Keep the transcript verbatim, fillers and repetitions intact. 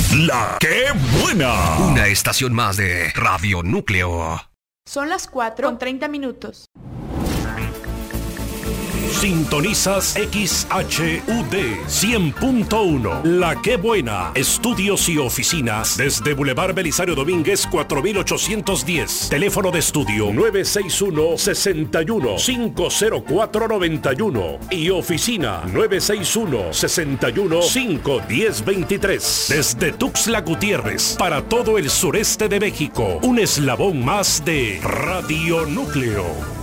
La que buena. Una estación más de Radio Núcleo. Son las cuatro con treinta minutos. Sintonizas X H U D cien punto uno. La que buena. Estudios y oficinas desde Boulevard Belisario Domínguez cuatro mil ochocientos diez. Teléfono de estudio nueve seis uno, seis uno, cinco cero cuatro, nueve uno y oficina nueve seis uno, seis uno, cinco uno cero, dos tres. Desde Tuxtla Gutiérrez para todo el sureste de México. Un eslabón más de Radio Núcleo.